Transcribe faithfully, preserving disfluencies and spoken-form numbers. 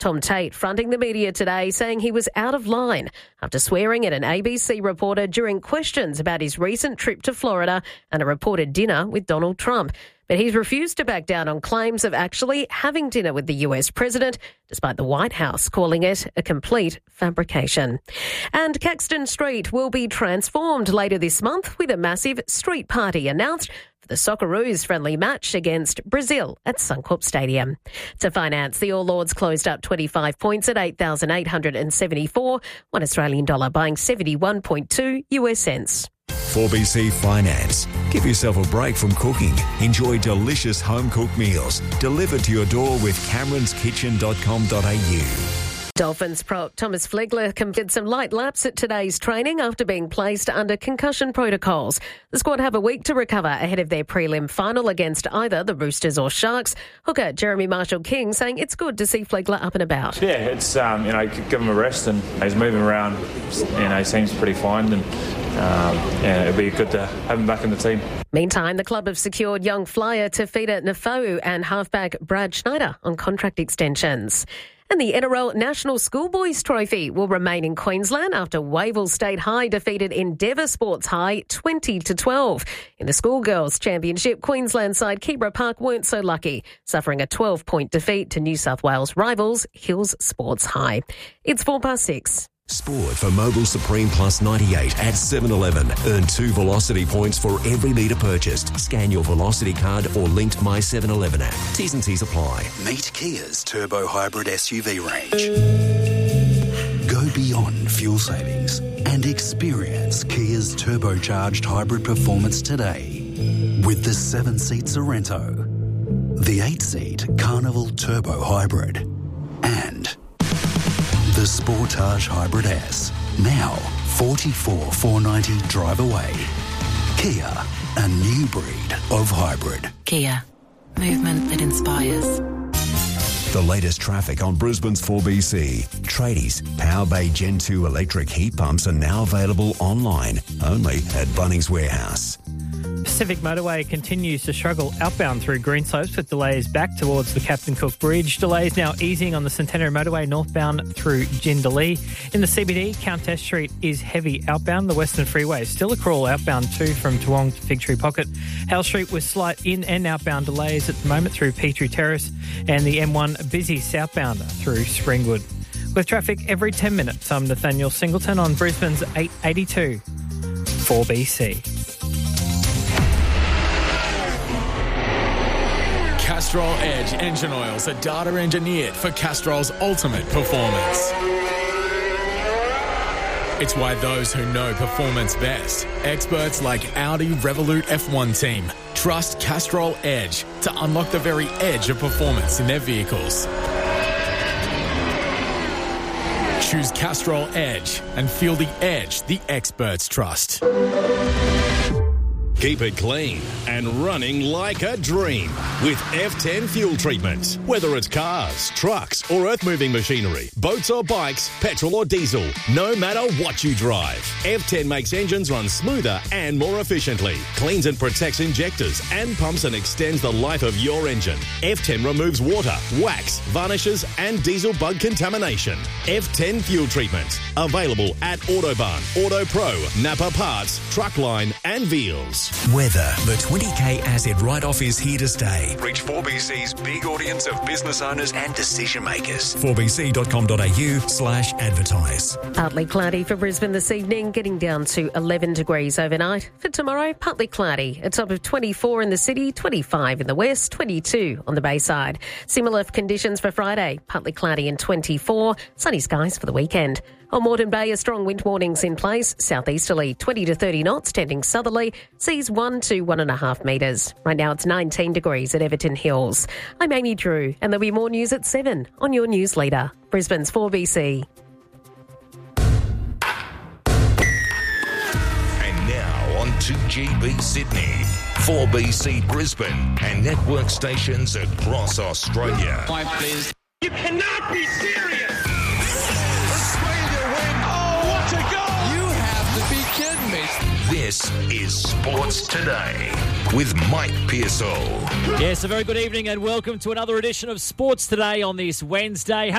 Tom Tate fronting the media today, saying he was out of line after swearing at an A B C reporter during questions about his recent trip to Florida and a reported dinner with Donald Trump. But he's refused to back down on claims of actually having dinner with the U S president, despite the White House calling it a complete fabrication. And Caxton Street will be transformed later this month with a massive street party announced for the Socceroos friendly match against Brazil at Suncorp Stadium. To finance, the All Lords closed up twenty-five points at eight thousand eight hundred seventy-four, one Australian dollar buying seventy-one point two U S cents. four B C Finance. Give yourself a break from cooking. Enjoy delicious home-cooked meals delivered to your door with camerons kitchen dot com dot a u. Dolphins prop Thomas Flegler completed some light laps at today's training after being placed under concussion protocols. The squad have a week to recover ahead of their prelim final against either the Roosters or Sharks. Hooker Jeremy Marshall-King saying it's good to see Flegler up and about. Yeah, it's, um, you know, give him a rest and he's moving around, you know, he seems pretty fine and, um, yeah, it'd be good to have him back in the team. Meantime, the club have secured young flyer Tafita Nafau and halfback Brad Schneider on contract extensions. And the N R L National Schoolboys Trophy will remain in Queensland after Wavell State High defeated Endeavour Sports High twenty to twelve. In the Schoolgirls Championship, Queensland side Kebra Park weren't so lucky, suffering a twelve-point defeat to New South Wales rivals Hills Sports High. It's four past six. Sport for Mobil Supreme Plus ninety-eight at seven eleven. Earn two Velocity points for every litre purchased. Scan your Velocity card or linked My seven eleven app. T's and C's apply. Meet Kia's Turbo Hybrid S U V range. Go beyond fuel savings and experience Kia's turbocharged hybrid performance today with the seven-seat Sorrento, the eight-seat Carnival Turbo Hybrid, and the Sportage Hybrid S, now forty-four thousand four hundred ninety drive away. Kia, a new breed of hybrid. Kia, movement that inspires. The latest traffic on Brisbane's four B C. Tradies, Power Bay Gen two electric heat pumps are now available online, only at Bunnings Warehouse. Pacific Motorway continues to struggle outbound through Greenslopes with delays back towards the Captain Cook Bridge. Delays now easing on the Centenary Motorway northbound through Jindalee. In the C B D, Countess Street is heavy outbound. The Western Freeway is still a crawl outbound too from Toowong to Fig Tree Pocket. Hale Street with slight in and outbound delays at the moment through Petrie Terrace, and the M one busy southbound through Springwood. With traffic every ten minutes, I'm Nathaniel Singleton on Brisbane's eight eighty-two four B C. Castrol Edge engine oils are data engineered for Castrol's ultimate performance. It's why those who know performance best, experts like Audi Revolut F one team, trust Castrol Edge to unlock the very edge of performance in their vehicles. Choose Castrol Edge and feel the edge the experts trust. Keep it clean and running like a dream with F ten fuel treatment. Whether it's cars, trucks or earth-moving machinery, boats or bikes, petrol or diesel, no matter what you drive, F ten makes engines run smoother and more efficiently, cleans and protects injectors and pumps and extends the life of your engine. F ten removes water, wax, varnishes and diesel bug contamination. F ten fuel treatment. Available at Autobahn, Auto Pro, Napa Parts, Truckline and Veals. Weather. The twenty K asset write-off is here to stay. Reach four B C's big audience of business owners and decision makers. four b c dot com dot a u slash advertise. Partly cloudy for Brisbane this evening, getting down to eleven degrees overnight. For tomorrow, partly cloudy. A top of twenty-four in the city, twenty-five in the west, twenty-two on the Bayside. Similar conditions for Friday, partly cloudy and twenty-four. Sunny skies for the weekend. On Moreton Bay, a strong wind warning's in place. Southeasterly, twenty to thirty knots, tending southerly. Seas one to one and a half metres. Right now it's nineteen degrees at Everton Hills. I'm Amy Drew, and there'll be more news at seven on your news leader, Brisbane's four B C. And now on two G B Sydney, four B C Brisbane, and network stations across Australia. Five, please. You cannot be serious! This is Sports Today with Mike Pearsall. Yes, a very good evening and welcome to another edition of Sports Today on this Wednesday.